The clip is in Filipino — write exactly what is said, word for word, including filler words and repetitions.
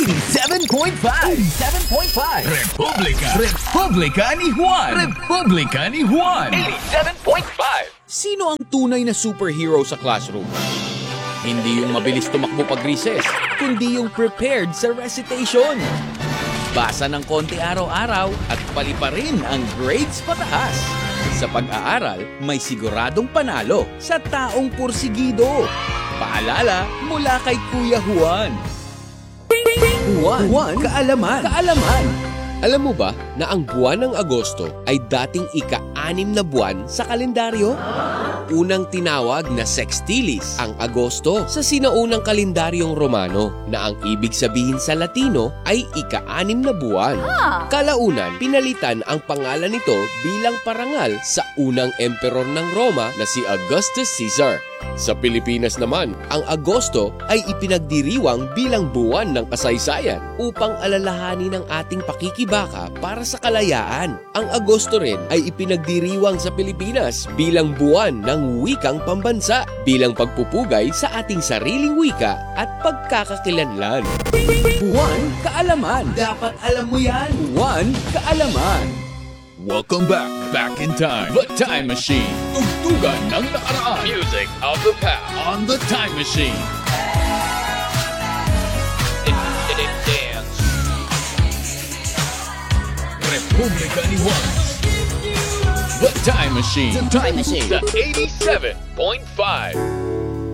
eighty-seven point five. eighty-seven point five. Republika. Republika ni Juan. Republika ni Juan. eighty-seven point five. Sino ang tunay na superhero sa classroom? Hindi yung mabilis tumakbo pag recess, kundi yung prepared sa recitation. Basa ng konti araw-araw at paliparin ang grades pataas. Sa pag-aaral, may siguradong panalo sa taong pursigido. Paalala mula kay Kuya Juan. Juan, Juan Kaalaman. Kaalaman. Alam mo ba na ang buwan ng Agosto ay dating ika-anim na buwan sa kalendaryo? Unang tinawag na sextilis ang Agosto sa sinaunang kalendaryong Romano na ang ibig sabihin sa Latino ay ika-anim na buwan. Kalaunan, pinalitan ang pangalan nito bilang parangal sa unang emperor ng Roma na si Augustus Caesar. Sa Pilipinas naman, ang Agosto ay ipinagdiriwang bilang buwan ng kasaysayan upang alalahanin ang ating pakikibaka para sa kalayaan. Ang Agosto rin ay ipinagdiriwang sa Pilipinas bilang buwan ng wikang pambansa, bilang pagpupugay sa ating sariling wika at pagkakakilanlan. Juan Kaalaman. Dapat alam mo yan. Juan Kaalaman. Welcome back, back in time. The Time Machine. Tugtugan ng nakaraan. Music of the past. On the Time Machine. Dance. Republika ni Juan. The Time Machine. The Time Machine. The eighty-seven point five.